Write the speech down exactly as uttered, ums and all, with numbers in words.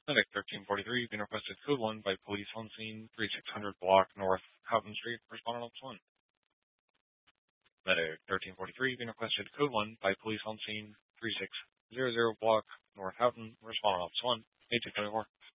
Medic thirteen forty-three, being requested code one by police on scene, thirty-six hundred block North Houghton Street, responding on one. Medic thirteen forty-three, being requested code one by police on scene, thirty-six hundred block North Houghton, responding on one. eighteen twenty-four.